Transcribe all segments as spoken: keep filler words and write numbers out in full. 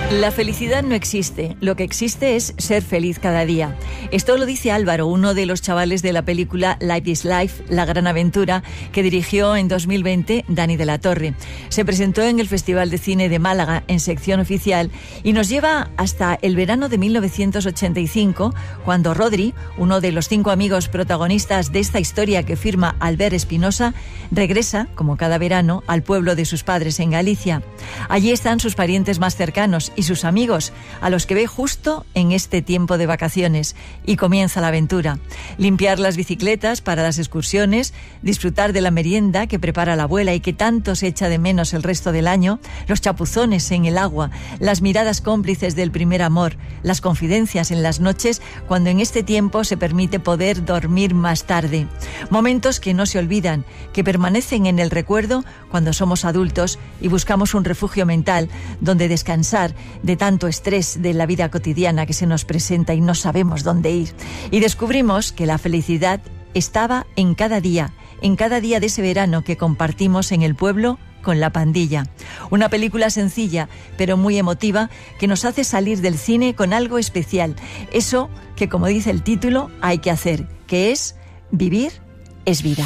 La felicidad no existe, lo que existe es ser feliz cada día. Esto lo dice Álvaro, uno de los chavales de la película Life is Life, La Gran Aventura, que dirigió en dos mil veinte Dani de la Torre. Se presentó en el Festival de Cine de Málaga en sección oficial y nos lleva hasta el verano de mil novecientos ochenta y cinco, cuando Rodri, uno de los cinco amigos protagonistas de esta historia que firma Albert Espinosa, regresa, como cada verano, al pueblo de sus padres en Galicia. Allí están sus parientes más cercanos y sus amigos, a los que ve justo en este tiempo de vacaciones, y comienza la aventura. Limpiar las bicicletas para las excursiones, disfrutar de la merienda que prepara la abuela y que tanto se echa de menos el resto del año, los chapuzones en el agua, las miradas cómplices del primer amor, las confidencias en las noches cuando en este tiempo se permite poder dormir más tarde. Momentos que no se olvidan, que permanecen en el recuerdo cuando somos adultos y buscamos un refugio mental donde descansar de tanto estrés de la vida cotidiana que se nos presenta y no sabemos dónde ir. Y descubrimos que la felicidad estaba en cada día, en cada día de ese verano que compartimos en el pueblo con la pandilla. Una película sencilla, pero muy emotiva, que nos hace salir del cine con algo especial. Eso que, como dice el título, hay que hacer, que es vivir es vida.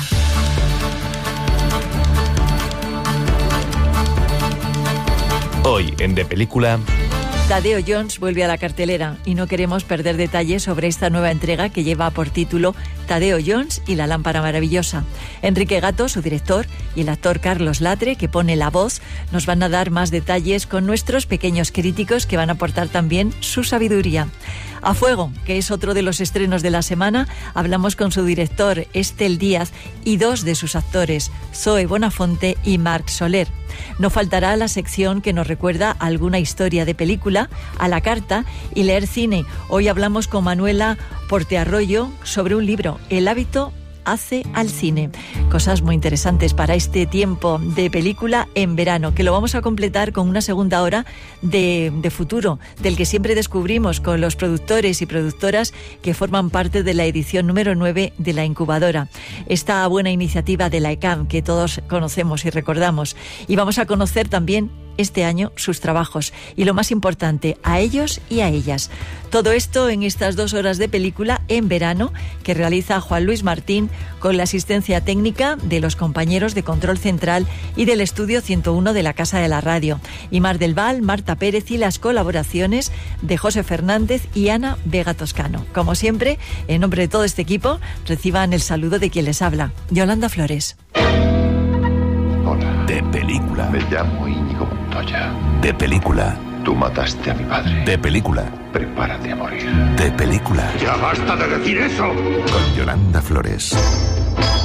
Hoy en De Película... Tadeo Jones vuelve a la cartelera y no queremos perder detalles sobre esta nueva entrega que lleva por título Tadeo Jones y la lámpara maravillosa. Enrique Gato, su director, y el actor Carlos Latre, que pone la voz, nos van a dar más detalles con nuestros pequeños críticos que van a aportar también su sabiduría. A Fuego, que es otro de los estrenos de la semana, hablamos con su director, Estel Díaz, y dos de sus actores, Zoe Bonafonte y Marc Soler. No faltará la sección que nos recuerda alguna historia de película, a la carta y leer cine. Hoy hablamos con Manuela Portearroyo sobre un libro, El hábito hace al cine. Cosas muy interesantes para este tiempo de película en verano, que lo vamos a completar con una segunda hora de, de futuro, del que siempre descubrimos con los productores y productoras que forman parte de la edición número nueve de la incubadora. Esta buena iniciativa de la E C A M que todos conocemos y recordamos. Y vamos a conocer también este año sus trabajos y, lo más importante, a ellos y a ellas. Todo esto en estas dos horas de película en verano que realiza Juan Luis Martín con la asistencia técnica de los compañeros de Control Central y del Estudio ciento uno de la Casa de la Radio, y Mar del Val, Marta Pérez y las colaboraciones de José Fernández y Ana Vega Toscano. Como siempre, en nombre de todo este equipo, reciban el saludo de quien les habla, Yolanda Flores. Hola. De Película. Me llamo Íñigo Montoya. De Película. Tú mataste a mi padre. De Película. Prepárate a morir. De Película. ¡Ya basta de decir eso! Con Yolanda Flores.